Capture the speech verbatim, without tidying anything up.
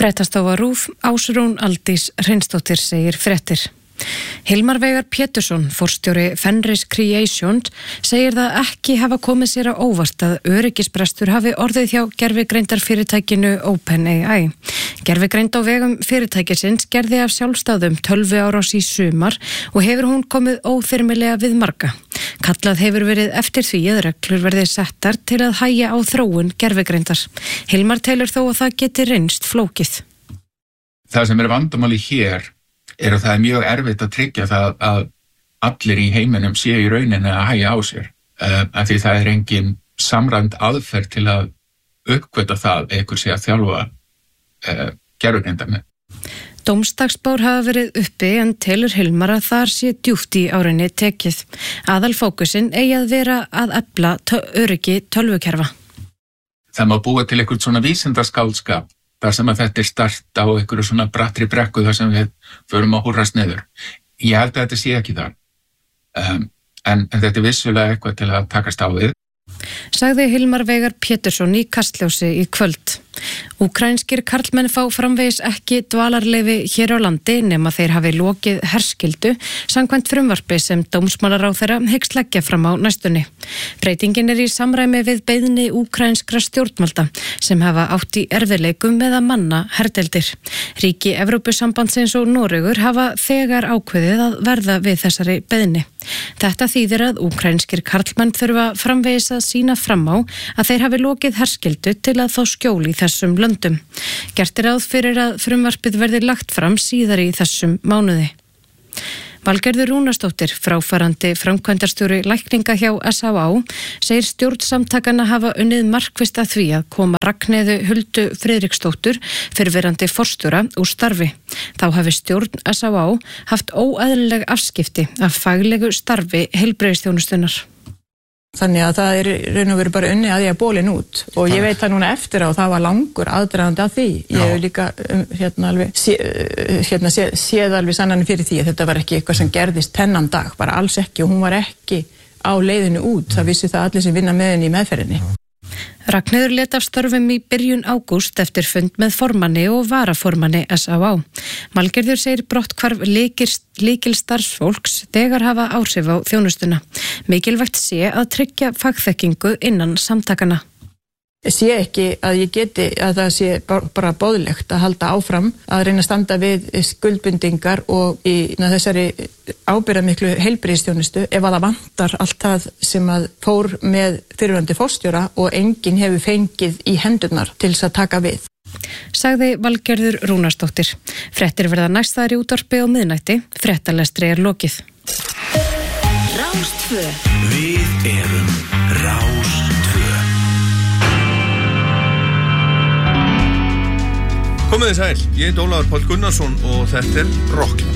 Fréttastofa RÚV, Ásrún Aldís Hreinsdóttir segir fréttir. Hilmar Veigar Pétursson, forstjóri Fenris Creations, segir það ekki hafa komið sér á óvart að öryggisbrestur hafi orðið hjá gervigreindarfyrirtækinu OpenAI. Gervigreind á vegum fyrirtækisins gerði af sjálfstæðum tölvuárás í sumar og hefur hún komið óþyrmilega við marga. Kallað hefur verið eftir því að reglur verði settar til að hægja á þróun gervigreindar. Hilmar telur þó að það geti reynst flókið. Það sem er vandamáli hér er að það er mjög erfitt að tryggja það að allir í heiminum séu í rauninni að hægja á sér. Uh, af því það er engin samræmd aðferð til að uppgöta það einhver sé að þjálfa uh, gervigreindarna. Dómsdagsspár hafa verið uppi en telur Hilmar að þar sé djúpt í árinni tekið. Aðalfókusinn eigi að vera að efla tö- öryggi tölvukerfa. Það má búa til einhvern svona vísindaskáldskap þar sem að þetta er start á einhverju svona brattri brekku þar sem við förum að húrrast niður. Ég held að þetta sé ekki þar. Um, en, en þetta er vissulega eitthvað til að takast á við. Sagði Hilmar Veigar Pétursson í Kastljósi í kvöld. Úkrænskir karlmenn fá framvegis ekki dvalarleyfi hér á landi nema þeir hafi lokið herskyldu samkvæmt frumvarpi sem dómsmálaráðherra hyggst leggja fram á næstunni. Breytingin er í samræmi við beiðni úkrænskra stjórnvalda sem hafa átt í erfiðleikum með að manna herdeildir. Ríki Evrópusambandsins og Noregur hafa þegar ákveðið að verða við þessari beiðni. Þetta þýðir að úkrænskir karlmenn þurfa framvegis að sýna fram á að þeir hafi lokið herskyldu til að fá skjól í þessum löndum. Gert er ráð fyrir að frumvarpið verði lagt fram síðar í þessum mánuði. Valgerður Rúnarsdóttir, fráfarandi framkvæmdastjóri lækninga hjá S Á Á, segir stjórnsamtakana hafa unnið markvisst að því að koma Ragnheiði Huldu Friðriksdóttur, fyrrverandi forstjóra, úr starfi. Þá hafi stjórn S Á Á haft óeðlileg afskipti af faglegu starfi heilbrigðisþjónustunnar. Þannig að það er raun og veru bara unni að ég er bólin út og ég veit það núna eftir á það var langur aðdragandi að því. Ég hef líka um, hérna alveg sé, hérna sé, séð alveg sannanir fyrir því að þetta var ekki eitthvað sem gerðist þennan dag, bara alls ekki og hún var ekki á leiðinu út. Það vissi það allir sem vinna með henni í meðferðinni. Ragnheiður lét af störfum í byrjun ágúst eftir fund með formanni og varaformanni S Á Á. Valgerður segir brotthvarf lykil starfsfólks þegar hafa áhrif á þjónustuna. Mikilvægt sé að tryggja fagþekkingu innan samtakana. Ég sé ekki að ég geti að það sé bara boðlegt að halda áfram að reyna að standa við skuldbindingar og í þessari ábyrgðarmiklu heilbrigðisþjónustu ef að það vantar allt það sem að fór með fyrrverandi forstjóra og enginn hefur fengið í hendurnar til þess að taka við. Sagði Valgerður Rúnarsdóttir. Fréttir verða næstaðar í útvarpi á miðnætti. Fréttalestri er lokið. Rástvö. Við erum Rástvö. Komið þið sæl, ég heit Ólafur Páll Gunnarsson og þetta er Rokkland.